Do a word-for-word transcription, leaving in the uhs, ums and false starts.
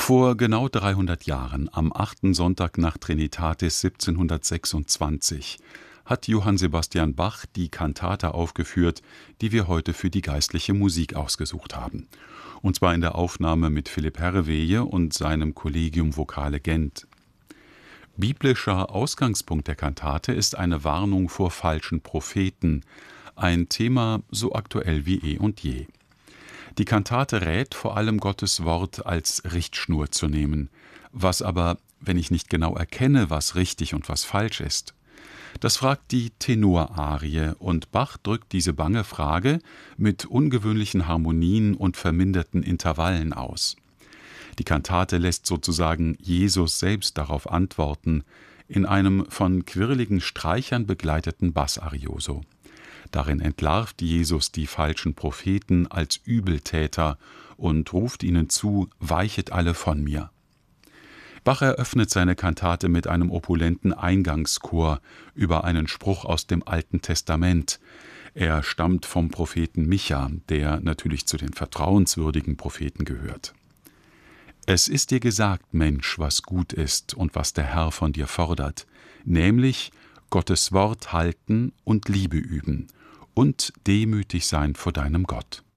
Vor genau dreihundert Jahren, am achten Sonntag nach Trinitatis siebzehnhundertsechsundzwanzig, hat Johann Sebastian Bach die Kantate aufgeführt, die wir heute für die geistliche Musik ausgesucht haben. Und zwar in der Aufnahme mit Philipp Herreweye und seinem Collegium Vocale Gent. Biblischer Ausgangspunkt der Kantate ist eine Warnung vor falschen Propheten, ein Thema so aktuell wie eh und je. Die Kantate rät, vor allem Gottes Wort als Richtschnur zu nehmen. Was aber, wenn ich nicht genau erkenne, was richtig und was falsch ist? Das fragt die Tenorarie, und Bach drückt diese bange Frage mit ungewöhnlichen Harmonien und verminderten Intervallen aus. Die Kantate lässt sozusagen Jesus selbst darauf antworten, in einem von quirligen Streichern begleiteten Bassarioso. Darin entlarvt Jesus die falschen Propheten als Übeltäter und ruft ihnen zu: Weichet alle von mir. Bach eröffnet seine Kantate mit einem opulenten Eingangschor über einen Spruch aus dem Alten Testament. Er stammt vom Propheten Micha, der natürlich zu den vertrauenswürdigen Propheten gehört. Es ist dir gesagt, Mensch, was gut ist und was der Herr von dir fordert, nämlich Gottes Wort halten und Liebe üben und demütig sein vor deinem Gott.